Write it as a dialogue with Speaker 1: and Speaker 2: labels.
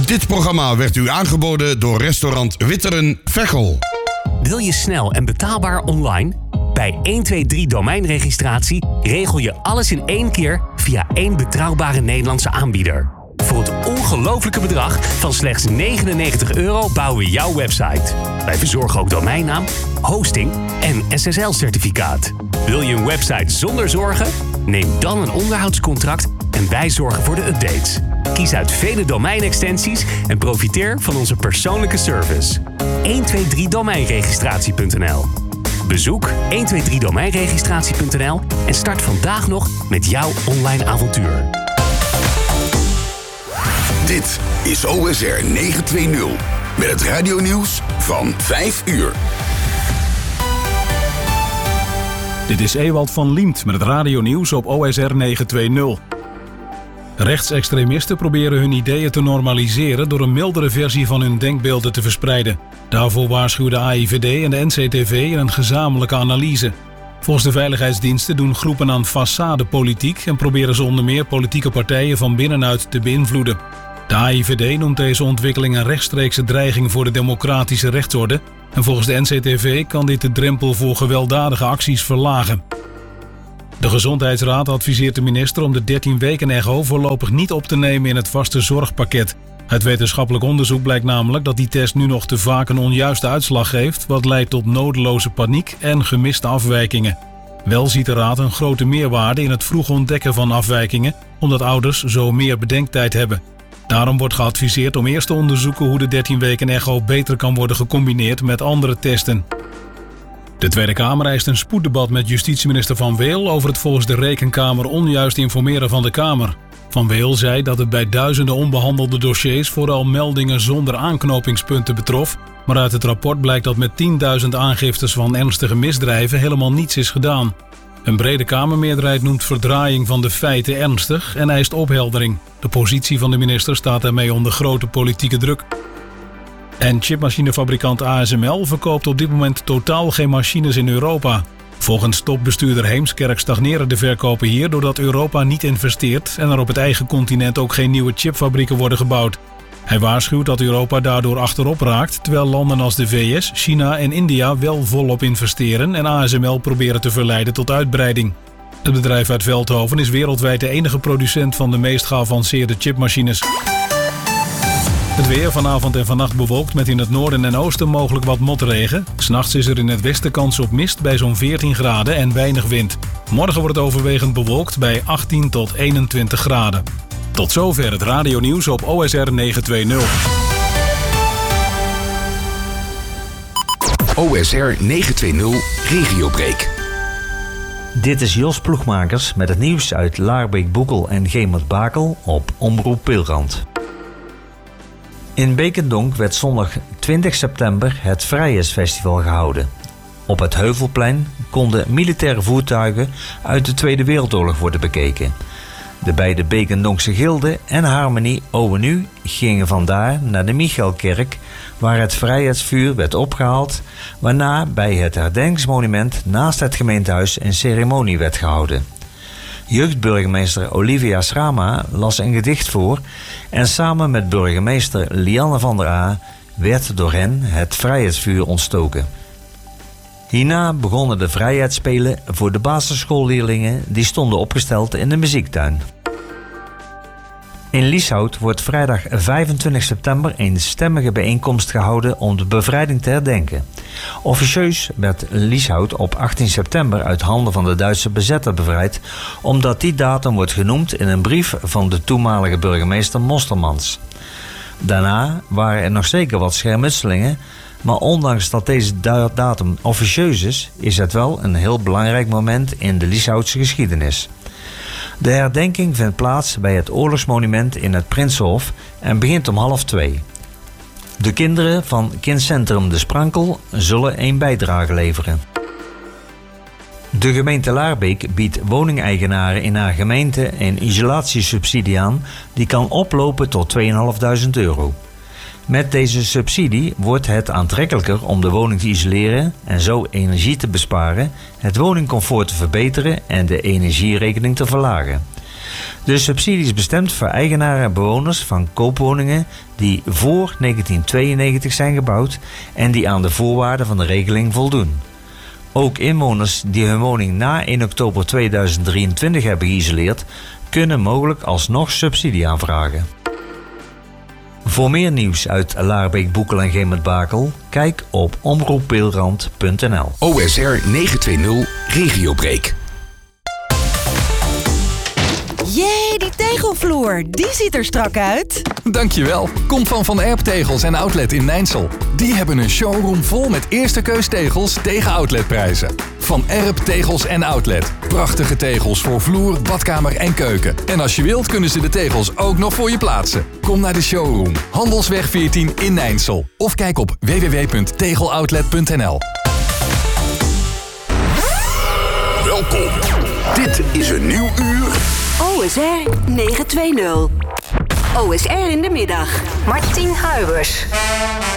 Speaker 1: Dit programma werd u aangeboden door restaurant Witteren Veghel.
Speaker 2: Wil je snel en betaalbaar online? Bij 123 domeinregistratie regel je alles in één keer via één betrouwbare Nederlandse aanbieder. Voor het ongelofelijke bedrag van slechts €99 bouwen we jouw website. Wij verzorgen ook domeinnaam, hosting en SSL-certificaat. Wil je een website zonder zorgen? Neem dan een onderhoudscontract en wij zorgen voor de updates. Kies uit vele domeinextensies en profiteer van onze persoonlijke service. 123domeinregistratie.nl. Bezoek 123domeinregistratie.nl en start vandaag nog met jouw online avontuur.
Speaker 3: Dit is OSR 920 met het radionieuws van 5 uur.
Speaker 4: Dit is Ewald van Liemt met het radionieuws op OSR 920. Rechtsextremisten proberen hun ideeën te normaliseren door een mildere versie van hun denkbeelden te verspreiden. Daarvoor waarschuwen de AIVD en de NCTV in een gezamenlijke analyse. Volgens de veiligheidsdiensten doen groepen aan façadepolitiek en proberen ze onder meer politieke partijen van binnenuit te beïnvloeden. De AIVD noemt deze ontwikkeling een rechtstreekse dreiging voor de democratische rechtsorde en volgens de NCTV kan dit de drempel voor gewelddadige acties verlagen. De Gezondheidsraad adviseert de minister om de 13-weken-echo voorlopig niet op te nemen in het vaste zorgpakket. Uit wetenschappelijk onderzoek blijkt namelijk dat die test nu nog te vaak een onjuiste uitslag geeft, wat leidt tot nodeloze paniek en gemiste afwijkingen. Wel ziet de Raad een grote meerwaarde in het vroeg ontdekken van afwijkingen, omdat ouders zo meer bedenktijd hebben. Daarom wordt geadviseerd om eerst te onderzoeken hoe de 13-weken-echo beter kan worden gecombineerd met andere testen. De Tweede Kamer eist een spoeddebat met justitieminister Van Weel over het volgens de Rekenkamer onjuist informeren van de Kamer. Van Weel zei dat het bij duizenden onbehandelde dossiers vooral meldingen zonder aanknopingspunten betrof, maar uit het rapport blijkt dat met 10.000 aangiftes van ernstige misdrijven helemaal niets is gedaan. Een brede Kamermeerderheid noemt verdraaiing van de feiten ernstig en eist opheldering. De positie van de minister staat daarmee onder grote politieke druk. En chipmachinefabrikant ASML verkoopt op dit moment totaal geen machines in Europa. Volgens topbestuurder Heemskerk stagneren de verkopen hier doordat Europa niet investeert en er op het eigen continent ook geen nieuwe chipfabrieken worden gebouwd. Hij waarschuwt dat Europa daardoor achterop raakt, terwijl landen als de VS, China en India wel volop investeren en ASML proberen te verleiden tot uitbreiding. Het bedrijf uit Veldhoven is wereldwijd de enige producent van de meest geavanceerde chipmachines. Het weer vanavond en vannacht bewolkt met in het noorden en oosten mogelijk wat motregen. 's Nachts is er in het westen kans op mist bij zo'n 14 graden en weinig wind. Morgen wordt het overwegend bewolkt bij 18 tot 21 graden. Tot zover het radionieuws op OSR 920.
Speaker 3: OSR 920 Regiobreak.
Speaker 5: Dit is Jos Ploegmakers met het nieuws uit Laarbeek, Boekel en Gemert-Bakel op Omroep Pilrand. In Bekendonk werd zondag 20 september het Vrijheidsfestival gehouden. Op het Heuvelplein konden militaire voertuigen uit de Tweede Wereldoorlog worden bekeken. De beide Bekendonkse gilden en Harmonie ONU gingen vandaar naar de Michaelkerk, waar het vrijheidsvuur werd opgehaald, waarna bij het herdenkingsmonument naast het gemeentehuis een ceremonie werd gehouden. Jeugdburgemeester Olivia Schrama las een gedicht voor en samen met burgemeester Lianne van der A werd door hen het vrijheidsvuur ontstoken. Hierna begonnen de vrijheidsspelen voor de basisschoolleerlingen die stonden opgesteld in de muziektuin. In Lieshout wordt vrijdag 25 september een stemmige bijeenkomst gehouden om de bevrijding te herdenken. Officieus werd Lieshout op 18 september uit handen van de Duitse bezetter bevrijd, omdat die datum wordt genoemd in een brief van de toenmalige burgemeester Mostermans. Daarna waren er nog zeker wat schermutselingen, maar ondanks dat deze datum officieus is het wel een heel belangrijk moment in de Lieshoutse geschiedenis. De herdenking vindt plaats bij het oorlogsmonument in het Prinsenhof en begint om 13:30. De kinderen van Kindcentrum De Sprankel zullen een bijdrage leveren. De gemeente Laarbeek biedt woningeigenaren in haar gemeente een isolatiesubsidie aan die kan oplopen tot €2.500. Met deze subsidie wordt het aantrekkelijker om de woning te isoleren en zo energie te besparen, het woningcomfort te verbeteren en de energierekening te verlagen. De subsidie is bestemd voor eigenaren en bewoners van koopwoningen die voor 1992 zijn gebouwd en die aan de voorwaarden van de regeling voldoen. Ook inwoners die hun woning na 1 oktober 2023 hebben geïsoleerd, kunnen mogelijk alsnog subsidie aanvragen. Voor meer nieuws uit Laarbeek, Boekel en Gemet-Bakel, kijk op omroeppeelrand.nl.
Speaker 3: OSR 920 Regiobreak.
Speaker 6: Jee, die tegelvloer, die ziet er strak uit.
Speaker 7: Dankjewel. Komt van Erp Tegels en Outlet in Nijnsel. Die hebben een showroom vol met eerste keus tegels tegen outletprijzen. Van Erp Tegels en Outlet. Prachtige tegels voor vloer, badkamer en keuken. En als je wilt kunnen ze de tegels ook nog voor je plaatsen. Kom naar de showroom. Handelsweg 14 in Nijnsel. Of kijk op www.tegeloutlet.nl.
Speaker 3: Welkom. Dit is een nieuw uur.
Speaker 8: OSR 920. OSR in de middag. Martien Huibers.